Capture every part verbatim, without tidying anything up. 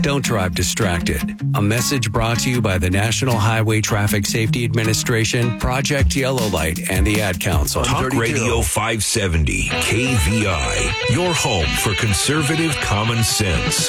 Don't drive distracted. A message brought to you by the National Highway Traffic Safety Administration, Project Yellow Light, and the Ad Council. Talk Radio five seventy, K V I, your home for conservative common sense.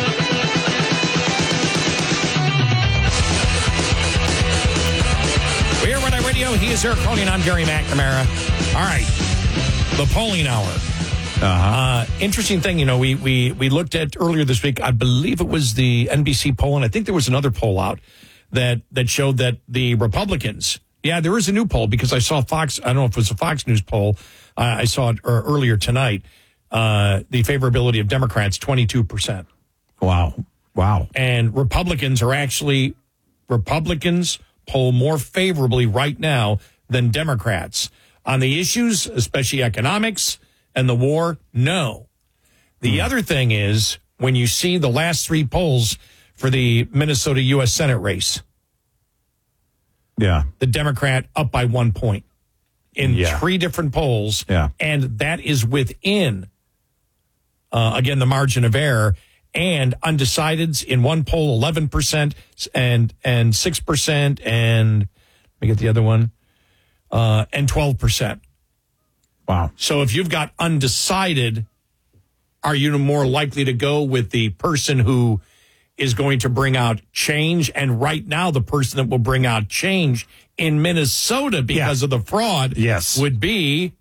We're Red Eye Radio. He is Eric Coney, and I'm Gary McNamara. All right, the polling hour. Uh-huh. Uh, interesting thing, you know, we, we, we looked at earlier this week, I believe it was the N B C poll, and I think there was another poll out that, that showed that the Republicans, yeah, there is a new poll because I saw Fox, I don't know if it was a Fox News poll, uh, I saw it er, earlier tonight, uh, the favorability of Democrats, twenty-two percent. Wow. Wow. And Republicans are actually, Republicans poll more favorably right now than Democrats. On the issues, especially economics, and the war, no. The mm. other thing is when you see the last three polls for the Minnesota U S Senate race. Yeah. The Democrat up by one point in yeah. three different polls. Yeah. And that is within, uh, again, the margin of error. And undecideds in one poll, eleven percent and, and six percent. And let me get the other one, uh, and twelve percent. Wow. So if you've got undecided, are you more likely to go with the person who is going to bring out change? And right now, the person that will bring out change in Minnesota because yeah. of the fraud yes. would be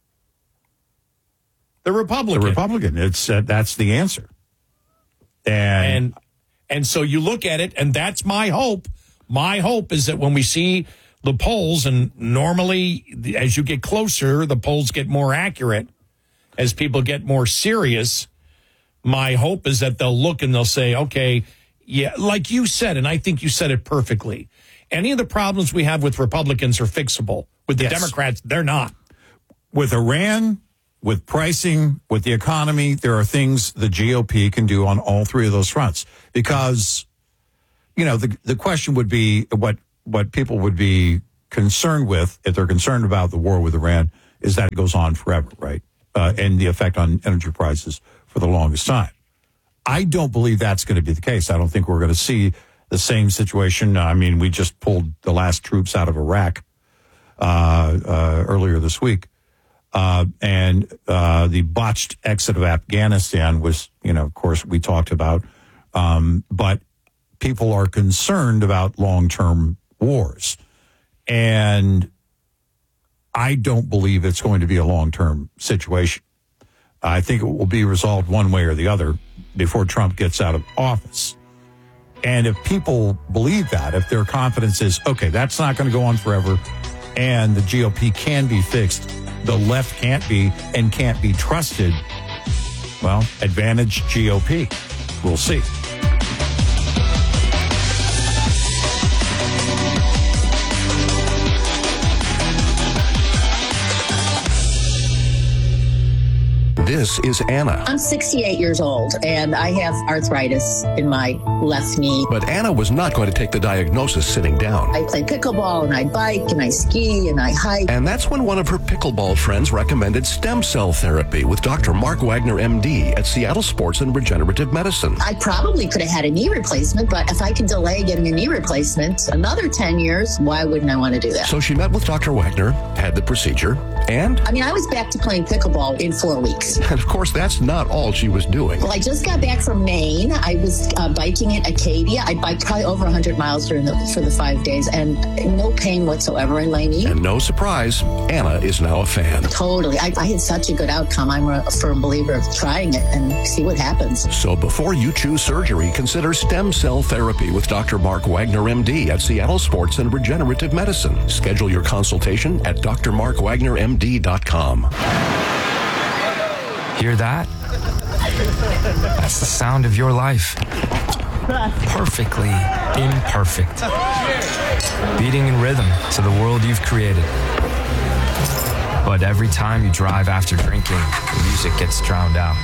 the Republican. The Republican. It's uh, that's the answer. And, and and so you look at it, and that's my hope. My hope is that when we see the polls, and normally as you get closer, the polls get more accurate as people get more serious. My hope is that they'll look and they'll say, okay, yeah, like you said, and I think you said it perfectly. Any of the problems we have with Republicans are fixable. With the yes. Democrats, they're not. With Iran, with pricing, with the economy, there are things the G O P can do on all three of those fronts. Because, you know, the the question would be what what people would be concerned with, if they're concerned about the war with Iran, is that it goes on forever, right? Uh, and the effect on energy prices for the longest time. I don't believe that's going to be the case. I don't think we're going to see the same situation. I mean, we just pulled the last troops out of Iraq uh, uh, earlier this week. Uh, and uh, the botched exit of Afghanistan was, you know, of course, we talked about. Um, but people are concerned about long-term wars. And I don't believe it's going to be a long-term situation. I think it will be resolved one way or the other before Trump gets out of office. And if people believe that, if their confidence is, okay, that's not going to go on forever, and the G O P can be fixed, the left can't be and can't be trusted, well, advantage G O P. We'll see. This is Anna. I'm sixty-eight years old, and I have arthritis in my left knee. But Anna was not going to take the diagnosis sitting down. I play pickleball, and I bike, and I ski, and I hike. And that's when one of her pickleball friends recommended stem cell therapy with Doctor Mark Wagner, M D, at Seattle Sports and Regenerative Medicine. I probably could have had a knee replacement, but if I could delay getting a knee replacement another ten years, why wouldn't I want to do that? So she met with Doctor Wagner, had the procedure, and... I mean, I was back to playing pickleball in four weeks. And of course, that's not all she was doing. Well, I just got back from Maine. I was uh, biking in Acadia. I biked probably over one hundred miles during the, for the five days, and no pain whatsoever in my knee. And no surprise, Anna is now a fan. Totally. I, I had such a good outcome. I'm a firm believer of trying it and see what happens. So before you choose surgery, consider stem cell therapy with Doctor Mark Wagner, M D, at Seattle Sports and Regenerative Medicine. Schedule your consultation at d r mark wagner m d dot com. Hear that? That's the sound of your life. Perfectly imperfect. Beating in rhythm to the world you've created. But every time you drive after drinking, the music gets drowned out.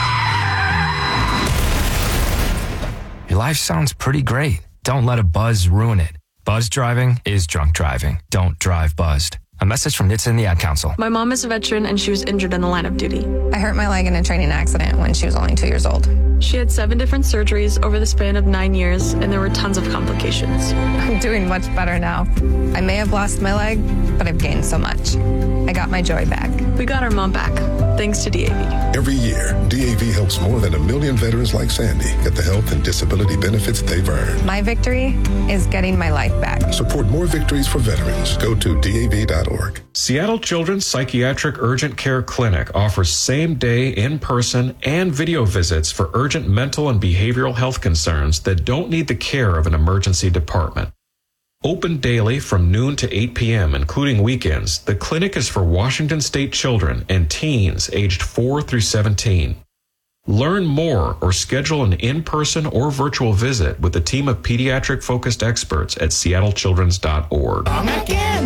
Your life sounds pretty great. Don't let a buzz ruin it. Buzz driving is drunk driving. Don't drive buzzed. A message from N H T S A and the Ad Council. My mom is a veteran and she was injured in the line of duty. I hurt my leg in a training accident when she was only two years old. She had seven different surgeries over the span of nine years, and there were tons of complications. I'm doing much better now. I may have lost my leg, but I've gained so much. I got my joy back. We got our mom back, thanks to D A V. Every year, D A V helps more than a million veterans like Sandy get the health and disability benefits they've earned. My victory is getting my life back. Support more victories for veterans. Go to D A V dot org. Seattle Children's Psychiatric Urgent Care Clinic offers same-day, in-person, and video visits for urgent mental and behavioral health concerns that don't need the care of an emergency department. Open daily from noon to eight p.m., including weekends, the clinic is for Washington State children and teens aged four through seventeen. Learn more or schedule an in-person or virtual visit with a team of pediatric-focused experts at seattle children's dot org.